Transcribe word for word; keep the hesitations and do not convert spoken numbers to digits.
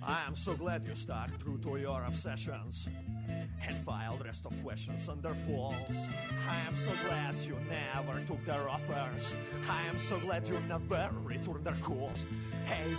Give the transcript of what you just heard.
I am so glad you stuck true to your obsessions and filed rest of questions under false. I am so glad you never took their offers. I am so glad you never returned their calls. Hey